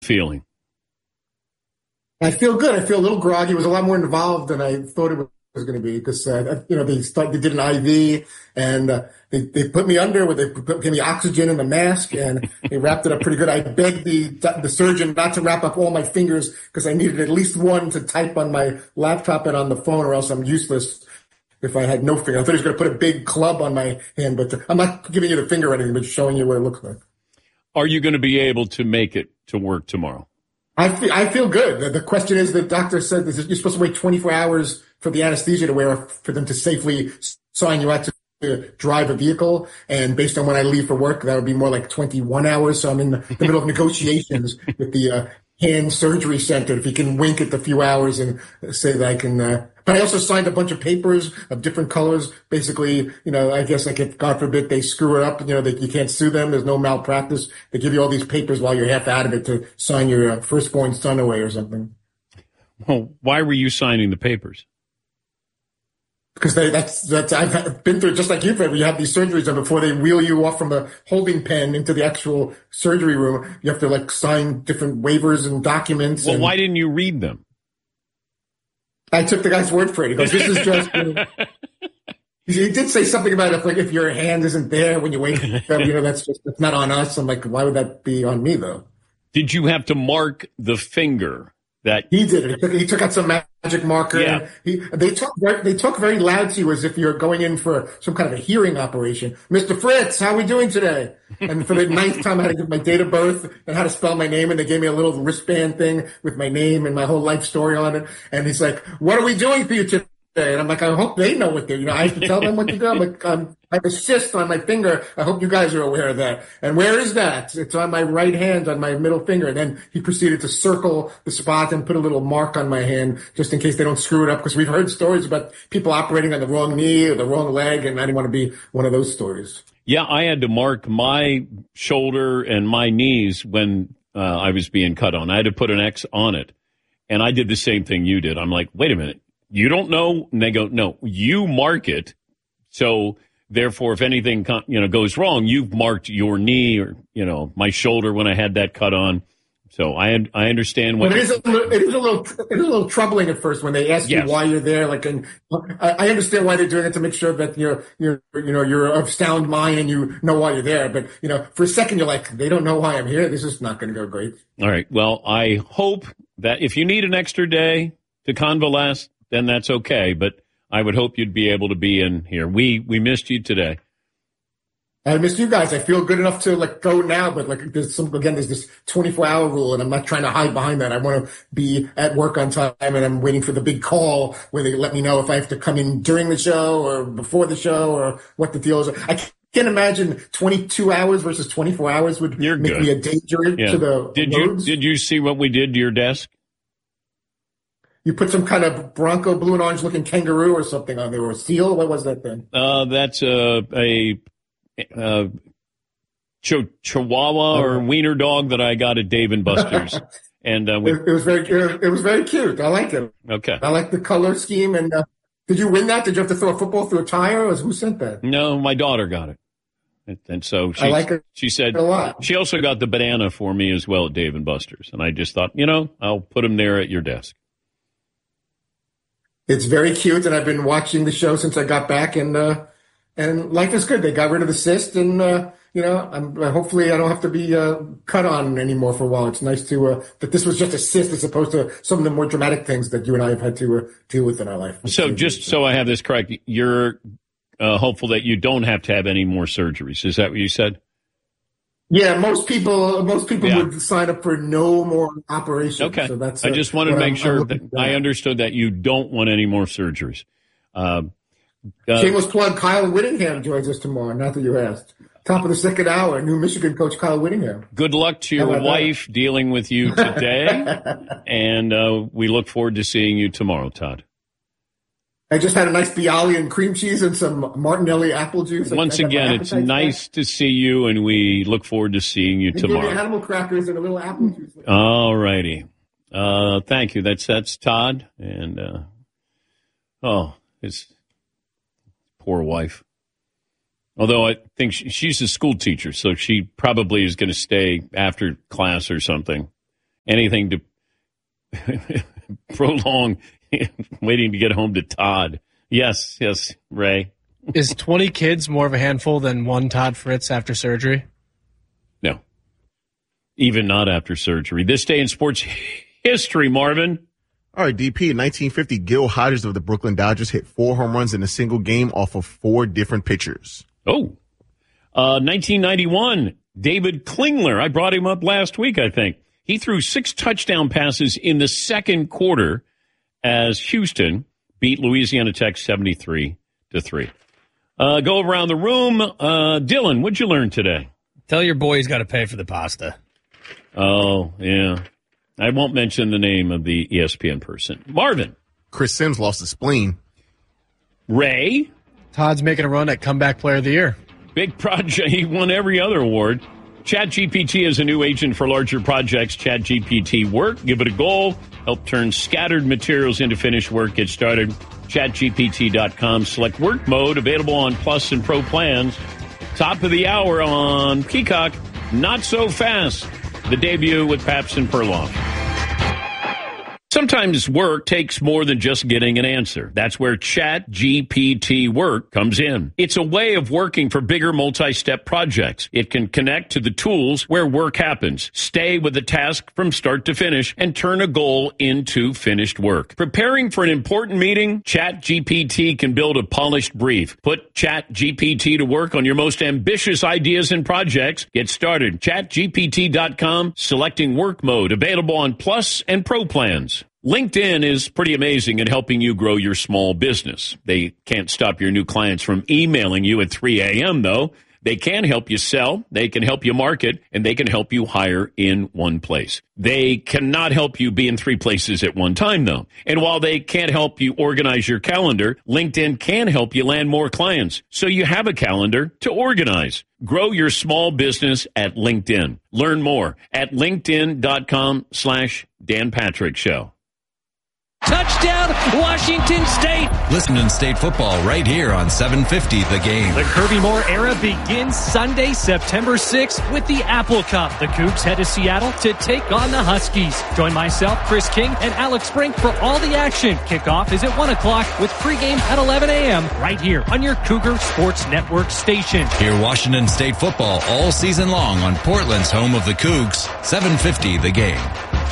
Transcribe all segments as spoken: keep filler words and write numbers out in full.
feeling? I feel good. I feel a little groggy. It was a lot more involved than I thought it was going to be because, uh, you know, they start, they did an I V and uh, they, they put me under where they put, gave me oxygen and a mask and they wrapped it up pretty good. I begged the the surgeon not to wrap up all my fingers because I needed at least one to type on my laptop and on the phone or else I'm useless if I had no finger. I thought he was going to put a big club on my hand, but I'm not giving you the finger or anything, but showing you what it looks like. Are you going to be able to make it to work tomorrow? I feel, I feel good. The, the question is, the doctor said this is, you're supposed to wait twenty-four hours for the anesthesia to wear for them to safely sign you out to drive a vehicle. And based on when I leave for work, that would be more like twenty-one hours. So I'm in the, the middle of negotiations with the uh, hand surgery center. If he can wink at the few hours and say that I can, uh, but I also signed a bunch of papers of different colors. Basically, you know, I guess like if God forbid they screw it up, you know, that you can't sue them. There's no malpractice. They give you all these papers while you're half out of it to sign your uh, firstborn son away or something. Well, why were you signing the papers? Because they, that's, that's, I've been through it just like you've had, where you have these surgeries and before they wheel you off from the holding pen into the actual surgery room, you have to like sign different waivers and documents. Well, and why didn't you read them? I took the guy's word for it. He goes, this is just, you know, he did say something about if like, if your hand isn't there when you wake up, you know, that's just, it's not on us. I'm like, why would that be on me though? Did you have to mark the finger? That he did it. He took, he took out some magic marker. Yeah. And he, they talk very, they talk very loud to you as if you're going in for some kind of a hearing operation. Mister Fritz, how are we doing today? And for the ninth time, I had to give my date of birth and how to spell my name. And they gave me a little wristband thing with my name and my whole life story on it. And he's like, what are we doing for you today? And I'm like, I hope they know what they're, you know, I have to tell them what to do. I'm like, um, I have a cyst on my finger. I hope you guys are aware of that. And where is that? It's on my right hand, on my middle finger. And then he proceeded to circle the spot and put a little mark on my hand just in case they don't screw it up. Because we've heard stories about people operating on the wrong knee or the wrong leg. And I didn't want to be one of those stories. Yeah, I had to mark my shoulder and my knees when uh, I was being cut on. I had to put an X on it. And I did the same thing you did. I'm like, wait a minute. You don't know? And they go, no, you mark it. So therefore, if anything, you know, goes wrong, you've marked your knee or, you know, my shoulder when I had that cut on. So I I understand what it is. A little, it is a little it is a little troubling at first when they ask yes. you why you're there. Like, and I, I understand why they're doing it to make sure that you're you're you know you're of sound mind and you know why you're there. But you know, for a second you're like, they don't know why I'm here. This is not going to go great. All right. Well, I hope that if you need an extra day to convalesce, then that's okay. But I would hope you'd be able to be in here. We we missed you today. I missed you guys. I feel good enough to like go now, but like there's some again, there's this twenty-four hour rule, and I'm not trying to hide behind that. I want to be at work on time, and I'm waiting for the big call where they let me know if I have to come in during the show or before the show or what the deal is. I can't imagine twenty-two hours versus twenty-four hours would You're make good. me a danger yeah. to the Did roads. you did you see what we did to your desk? You put some kind of Bronco blue and orange looking kangaroo or something on there, or a seal. What was that thing? Uh, that's a a, a ch- Chihuahua or wiener dog that I got at Dave and Buster's, and uh, we, it, it was very it was very cute. I like it. Okay, I like the color scheme. And uh, did you win that? Did you have to throw a football through a tire? Or who sent that? No, my daughter got it, and, and so she I like it she said a lot. She also got the banana for me as well at Dave and Buster's, and I just thought, you know, I'll put them there at your desk. It's very cute, and I've been watching the show since I got back, and uh, and life is good. They got rid of the cyst, and uh, you know, I'm, uh, hopefully I don't have to be uh, cut on anymore for a while. It's nice to uh, that this was just a cyst as opposed to some of the more dramatic things that you and I have had to uh, deal with in our life. So, just so I have this correct, you're uh, hopeful that you don't have to have any more surgeries. Is that what you said? Yeah, most people most people Yeah. would sign up for no more operations. Okay. So that's, I uh, just wanted to what make I'm- sure I'm that looking for. I understood that you don't want any more surgeries. Uh, uh, Shameless plug, Kyle Whittingham joins us tomorrow. Not that you asked. Top of the second hour, new Michigan coach Kyle Whittingham. good luck to How your about that? wife dealing with you today, and uh, we look forward to seeing you tomorrow, Todd. I just had a nice Bialy and cream cheese and some Martinelli apple juice. I- Once I got my again, it's appetite nice to see you, and we look forward to seeing you back. They gave me tomorrow. animal crackers and a little apple juice. All righty. Uh, thank you. That's that's Todd, and uh, oh, his poor wife. Although I think she, she's a school teacher, so she probably is going to stay after class or something anything to prolong waiting to get home to Todd. Yes, yes, Ray. Is twenty kids more of a handful than one Todd Fritz after surgery? No. Even not after surgery. This day in sports history, Marvin. All right, D P. In nineteen fifty, Gil Hodges of the Brooklyn Dodgers hit four home runs in a single game off of four different pitchers. Oh. Uh, nineteen ninety-one, David Klingler. I brought him up last week, I think. He threw six touchdown passes in the second quarter as Houston beat Louisiana Tech seventy-three to three. Uh, go around the room. Uh, Dylan, what'd you learn today? Tell your boy he's got to pay for the pasta. Oh, yeah. I won't mention the name of the E S P N person. Marvin. Chris Sims lost his spleen. Ray. Todd's making a run at Comeback Player of the Year. Big project. He won every other award. ChatGPT is a new agent for larger projects. ChatGPT Work. Give it a goal. Help turn scattered materials into finished work. Get started. chat G P T dot com. Select work mode. Available on Plus and Pro plans. Top of the hour on Peacock. Not so fast. The debut with Pabst and Perloff. Sometimes work takes more than just getting an answer. That's where ChatGPT Work comes in. It's a way of working for bigger multi-step projects. It can connect to the tools where work happens, stay with the task from start to finish, and turn a goal into finished work. Preparing for an important meeting? ChatGPT can build a polished brief. Put ChatGPT to work on your most ambitious ideas and projects. Get started. chat G P T dot com. Selecting work mode. Available on Plus and Pro plans. LinkedIn is pretty amazing at helping you grow your small business. They can't stop your new clients from emailing you at three a.m., though. They can help you sell, they can help you market, and they can help you hire in one place. They cannot help you be in three places at one time, though. And while they can't help you organize your calendar, LinkedIn can help you land more clients, so you have a calendar to organize. Grow your small business at LinkedIn. Learn more at linkedin.com slash Dan Patrick Show. Touchdown, Washington State. Listen to State football right here on seven fifty The Game. The Kirby Moore era begins Sunday, September sixth with the Apple Cup. The Cougs head to Seattle to take on the Huskies. Join myself, Chris King, and Alex Brink for all the action. Kickoff is at one o'clock with pregame at eleven a.m. right here on your Cougar Sports Network station. Hear Washington State football all season long on Portland's home of the Cougs, seven fifty The Game.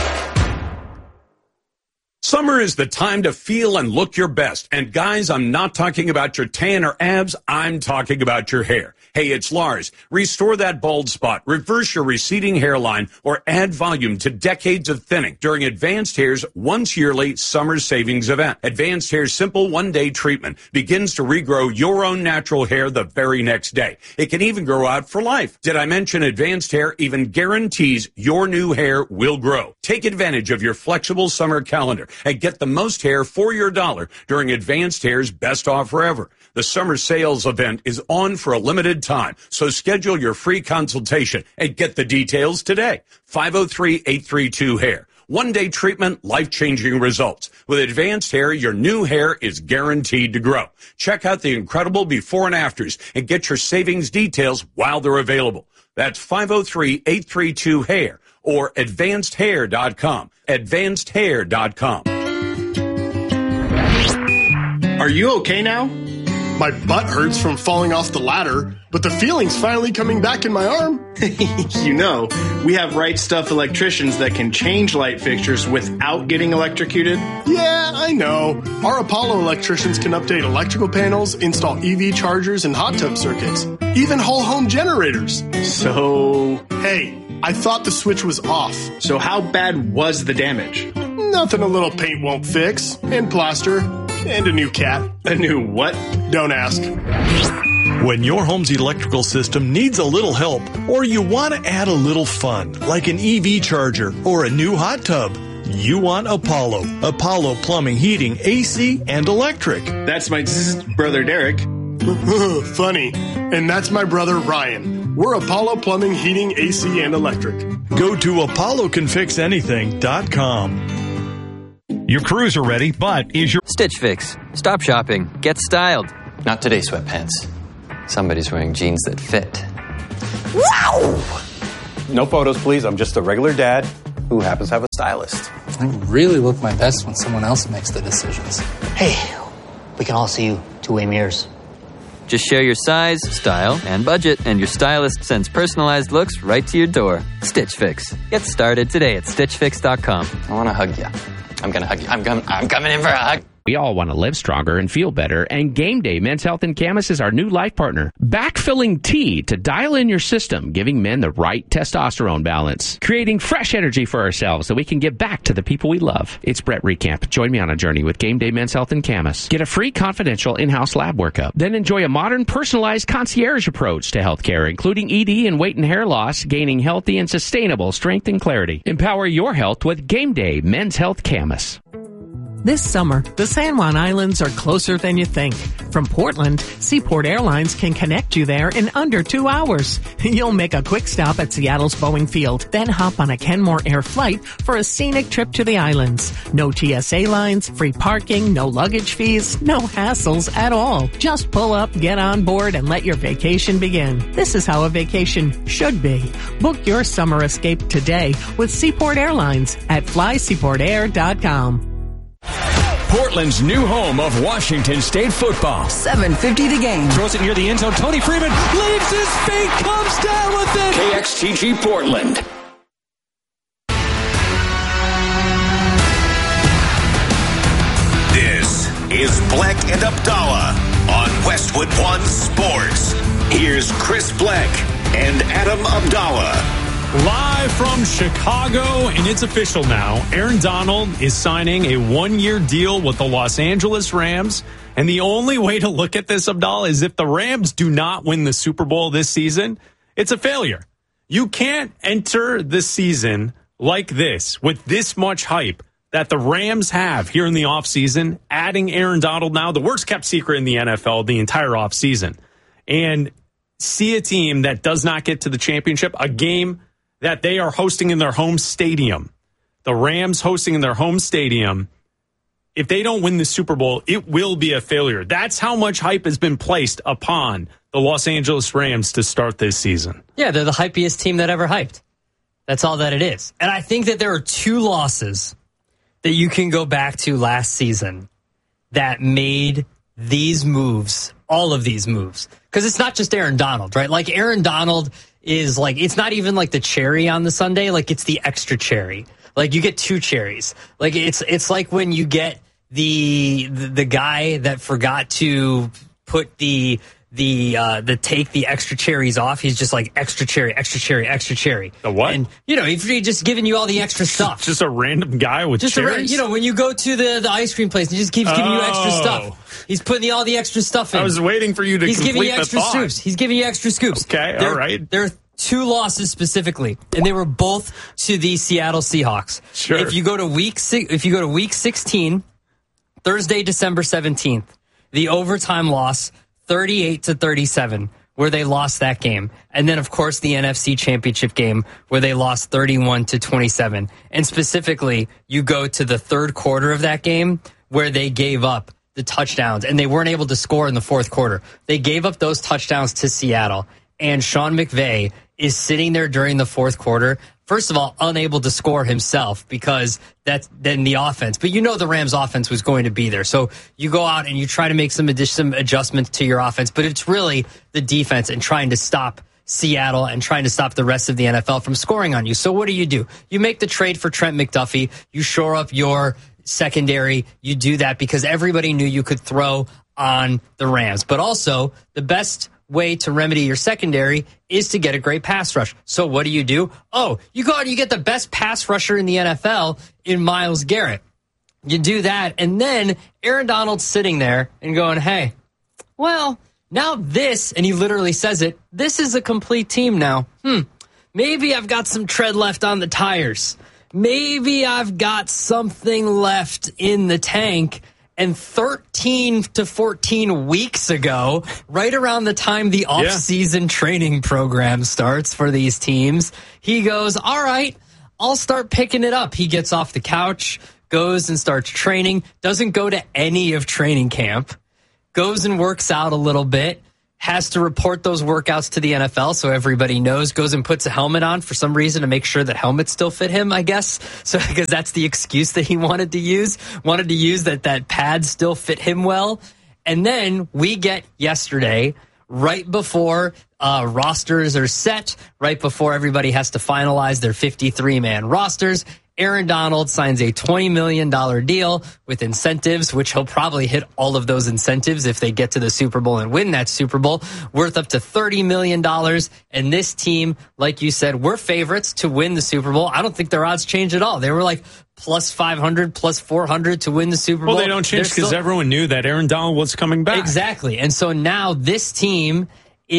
Summer is the time to feel and look your best. And guys, I'm not talking about your tan or abs. I'm talking about your hair. Hey, it's Lars. Restore that bald spot, reverse your receding hairline, or add volume to decades of thinning during Advanced Hair's once yearly summer savings event. Advanced Hair's simple one-day treatment begins to regrow your own natural hair the very next day. It can even grow out for life. Did I mention Advanced Hair even guarantees your new hair will grow? Take advantage of your flexible summer calendar and get the most hair for your dollar during Advanced Hair's best offer ever. The summer sales event is on for a limited time, so schedule your free consultation and get the details today. five oh three, eight three two, hair. One-day treatment, life-changing results. With Advanced Hair, your new hair is guaranteed to grow. Check out the incredible before and afters and get your savings details while they're available. That's five oh three, eight three two, hair or advanced hair dot com. advanced hair dot com. Are you okay now? My butt hurts from falling off the ladder, but the feeling's finally coming back in my arm. You know, we have Right Stuff electricians that can change light fixtures without getting electrocuted. Yeah, I know. Our Apollo electricians can update electrical panels, install E V chargers and hot tub circuits, even whole home generators. So, hey, I thought the switch was off. So how bad was the damage? Nothing a little paint won't fix, and plaster, and a new cat. A new what? Don't ask. When your home's electrical system needs a little help, or you want to add a little fun, like an E V charger or a new hot tub, you want Apollo. Apollo Plumbing, Heating, A C, and Electric. That's my brother Derek. Funny. And that's my brother Ryan. We're Apollo Plumbing, Heating, A C, and Electric. Go to apollo can fix anything dot com. Your crews are ready, but is your... Stitch Fix. Stop shopping. Get styled. Not today, sweatpants. Somebody's wearing jeans that fit. Wow! No photos, please. I'm just a regular dad who happens to have a stylist. I really look my best when someone else makes the decisions. Hey, we can all see you two-way mirrors. Just share your size, style, and budget, and your stylist sends personalized looks right to your door. Stitch Fix. Get started today at stitch fix dot com. I want to hug you. I'm going to hug you. I'm, com- I'm coming in for a hug. We all want to live stronger and feel better, and Game Day Men's Health and Camas is our new life partner. Backfilling tea to dial in your system, giving men the right testosterone balance. Creating fresh energy for ourselves so we can give back to the people we love. It's Brett Recamp. Join me on a journey with Game Day Men's Health and Camas. Get a free confidential in-house lab workup. Then enjoy a modern, personalized concierge approach to healthcare, including E D and weight and hair loss, gaining healthy and sustainable strength and clarity. Empower your health with Game Day Men's Health Camas. This summer, the San Juan Islands are closer than you think. From Portland, Seaport Airlines can connect you there in under two hours. You'll make a quick stop at Seattle's Boeing Field, then hop on a Kenmore Air flight for a scenic trip to the islands. No T S A lines, free parking, no luggage fees, no hassles at all. Just pull up, get on board, and let your vacation begin. This is how a vacation should be. Book your summer escape today with Seaport Airlines at fly seaport air dot com. Portland's new home of Washington State football. seven fifty the game. Throws it near the end zone. Tony Freeman leaves his feet, comes down with it. K X T G Portland. This is Bleck and Abdallah on Westwood One Sports. Here's Chris Bleck and Adam Abdallah. Live from Chicago, and it's official now. Aaron Donald is signing a one-year deal with the Los Angeles Rams. And the only way to look at this, Abdallah, is if the Rams do not win the Super Bowl this season, it's a failure. You can't enter the season like this, with this much hype that the Rams have here in the offseason, adding Aaron Donald now, the worst-kept secret in the N F L the entire offseason, and see a team that does not get to the championship, a game that they are hosting in their home stadium. The Rams hosting in their home stadium. If they don't win the Super Bowl, it will be a failure. That's how much hype has been placed upon the Los Angeles Rams to start this season. Yeah, they're the hypiest team that ever hyped. That's all that it is. And I think that there are two losses that you can go back to last season that made these moves, all of these moves. Because it's not just Aaron Donald, right? Like Aaron Donald is like, it's not even like the cherry on the sundae, like it's the extra cherry. Like you get two cherries. Like it's it's like when you get the the, the guy that forgot to put the the uh the take the extra cherries off. He's just like extra cherry, extra cherry, extra cherry. The what? And you know, if he's just giving you all the extra stuff. Just a random guy with just cherries? A, you know, when you go to the, the ice cream place, he just keeps giving oh. you extra stuff. He's putting all the extra stuff in. I was waiting for you to He's complete giving you the extra thought. scoops. He's giving you extra scoops. Okay, there, all right. There are two losses specifically, and they were both to the Seattle Seahawks. Sure. If you go to week six, if you go to week sixteen, Thursday, December seventeenth, the overtime loss, thirty-eight to thirty-seven, where they lost that game. And then, of course, the N F C Championship game where they lost thirty-one to twenty-seven. And specifically, you go to the third quarter of that game where they gave up the touchdowns and they weren't able to score in the fourth quarter. They gave up those touchdowns to Seattle. And Sean McVay is sitting there during the fourth quarter, first of all, unable to score himself because that's then the offense. But you know the Rams offense was going to be there. So you go out and you try to make some addition, some adjustments to your offense. But it's really the defense and trying to stop Seattle and trying to stop the rest of the N F L from scoring on you. So what do you do? You make the trade for Trent McDuffie. You shore up your secondary. You do that because everybody knew you could throw on the Rams. But also, the best way to remedy your secondary is to get a great pass rush. So what do you do? Oh, you go out and you get the best pass rusher in the N F L in Myles Garrett. You do that, and then Aaron Donald's sitting there and going, hey, well, now this, and he literally says it, this is a complete team now. Hmm, maybe I've got some tread left on the tires. Maybe I've got something left in the tank. And thirteen to fourteen weeks ago, right around the time the off-season yeah. training program starts for these teams, he goes, all right, I'll start picking it up. He gets off the couch, goes and starts training, doesn't go to any of training camp, goes and works out a little bit, has to report those workouts to the N F L so everybody knows, goes and puts a helmet on for some reason to make sure that helmets still fit him, I guess. So because that's the excuse that he wanted to use, wanted to use that that pads still fit him well. And then we get yesterday, right before uh, rosters are set, right before everybody has to finalize their fifty-three man rosters, Aaron Donald signs a twenty million dollars deal with incentives, which he'll probably hit all of those incentives if they get to the Super Bowl and win that Super Bowl, worth up to thirty million dollars. And this team, like you said, we're favorites to win the Super Bowl. I don't think their odds change at all. They were like plus five hundred, plus four hundred to win the Super Bowl. Well, they don't change because everyone knew that Aaron Donald was coming back. Exactly. And so now this team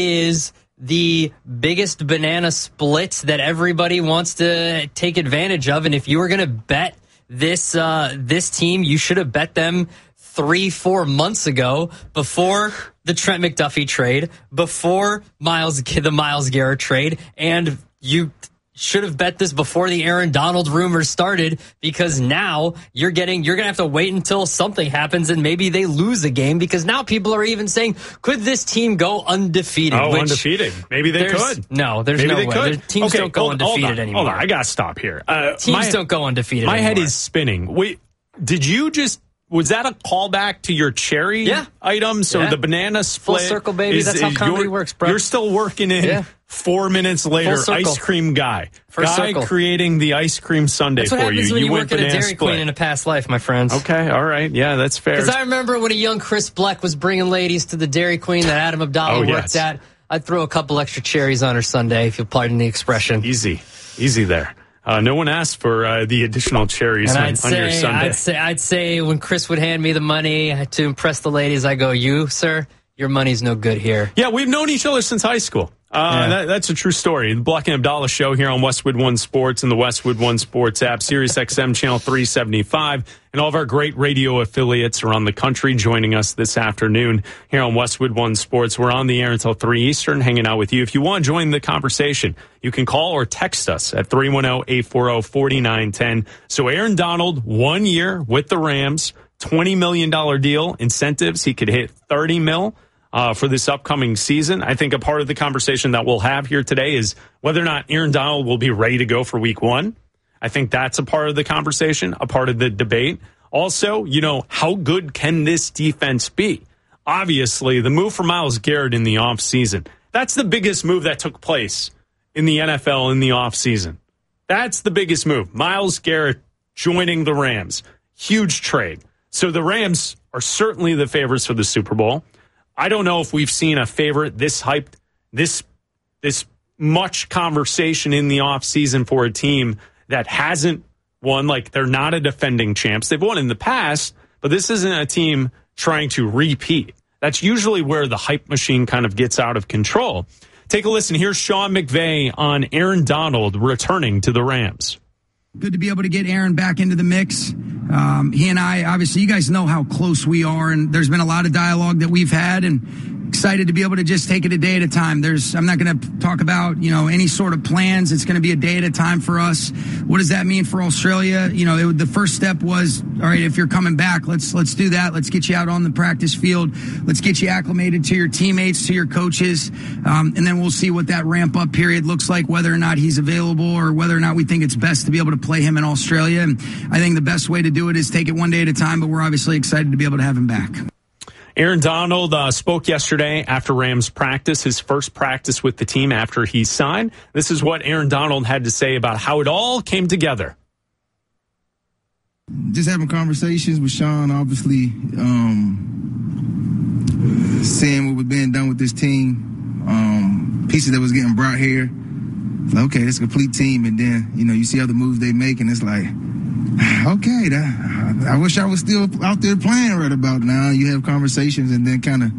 is the biggest banana split that everybody wants to take advantage of. And if you were going to bet this uh, this team, you should have bet them three, four months ago before the Trent McDuffie trade, before Miles the Myles Garrett trade, and you should have bet this before the Aaron Donald rumors started, because now you're getting you're going to have to wait until something happens and maybe they lose a game, because now people are even saying, could this team go undefeated? Oh, Which undefeated. Maybe they could. No, there's Maybe no they way. could. There's, teams okay, don't go hold, undefeated hold on, anymore. Hold on, I got to stop here. Uh, Teams my, don't go undefeated My anymore. head is spinning. Wait, did you just... Was that a callback to your cherry yeah. item? So yeah. the banana split. Full circle, baby. Is, That's how comedy works, bro. You're still working in yeah. four minutes later, ice cream guy. First guy circle. creating the ice cream sundae That's what for you. happens when you, you work at a Dairy split. Queen in a past life, my friends. Okay, all right. Yeah, that's fair. Because I remember when a young Chris Bleck was bringing ladies to the Dairy Queen that Adam Abdallah oh, worked yes. at. I'd throw a couple extra cherries on her sundae, if you'll pardon the expression. Easy. Easy there. Uh, no one asked for uh, the additional cherries and on, I'd on say, your sundae. I'd say, I'd say when Chris would hand me the money to impress the ladies, I go, you, sir, your money's no good here. Yeah, we've known each other since high school. Uh, Yeah. that, that's a true story. The Bleck and Abdallah show here on Westwood One Sports and the Westwood One Sports app, Sirius X M channel three seventy-five, and all of our great radio affiliates around the country joining us this afternoon here on Westwood One Sports. We're on the air until three Eastern, hanging out with you. If you want to join the conversation, you can call or text us at three one zero, eight four zero, four nine one zero. So Aaron Donald, one year with the Rams, twenty million dollars deal, incentives. He could hit thirty mil. Uh, for this upcoming season. I think a part of the conversation that we'll have here today is whether or not Aaron Donald will be ready to go for week one. I think that's a part of the conversation, a part of the debate. Also, you know, how good can this defense be? Obviously, the move for Myles Garrett in the offseason, that's the biggest move that took place in the N F L in the offseason. That's the biggest move. Myles Garrett joining the Rams. Huge trade. So the Rams are certainly the favorites for the Super Bowl. I don't know if we've seen a favorite this hyped, this this much conversation in the offseason for a team that hasn't won. Like, they're not a defending champs. They've won in the past, but this isn't a team trying to repeat. That's usually where the hype machine kind of gets out of control. Take a listen. Here's Sean McVay on Aaron Donald returning to the Rams. Good to be able to get Aaron back into the mix. Um, he and I, obviously, you guys know how close we are, and there's been a lot of dialogue that we've had, and excited to be able to just take it a day at a time. There's, I'm not going to talk about, you know, any sort of plans. It's going to be a day at a time for us. What does that mean for Australia? You know, it, the first step was, all right, if you're coming back, let's, let's do that. Let's get you out on the practice field. Let's get you acclimated to your teammates, to your coaches. Um, and then we'll see what that ramp up period looks like, whether or not he's available or whether or not we think it's best to be able to play him in Australia. And I think the best way to do it is take it one day at a time, but we're obviously excited to be able to have him back. Aaron Donald uh, spoke yesterday after Rams practice, his first practice with the team after he signed. This is what Aaron Donald had to say about how it all came together. Just having conversations with Sean, obviously, um, seeing what was being done with this team, um, pieces that was getting brought here. It's like, okay, it's a complete team. And then, you know, you see other moves they make, and it's like, okay, that, I wish I was still out there playing right about now. You have conversations and then kind of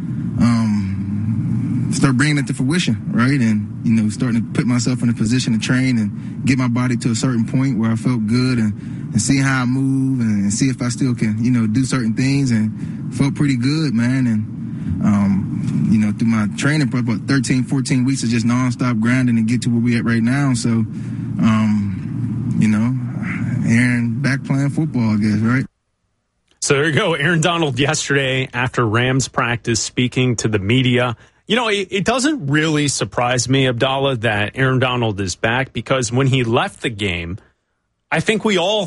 um, start bringing it to fruition, right? And, you know, starting to put myself in a position to train and get my body to a certain point where I felt good and, and see how I move and, and see if I still can, you know, do certain things, and felt pretty good, man. And, um, you know, through my training for about thirteen, fourteen weeks of just nonstop grinding and get to where we at right now. So, um, you know, Aaron back playing football, I guess, right? So there you go. Aaron Donald yesterday after Rams practice speaking to the media You know, it, it doesn't really surprise me, Abdallah, that Aaron Donald is back because when he left the game, I think we all